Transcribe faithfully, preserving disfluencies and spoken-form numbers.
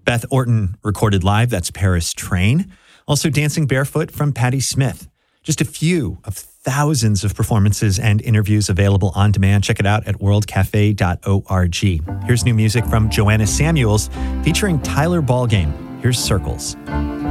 Beth Orton recorded live. That's Paris Train. Also, Dancing Barefoot from Patti Smith. Just a few of thousands of performances and interviews available on demand. Check it out at world cafe dot org. Here's new music from Joanna Samuels featuring Tyler Ballgame. Here's Circles.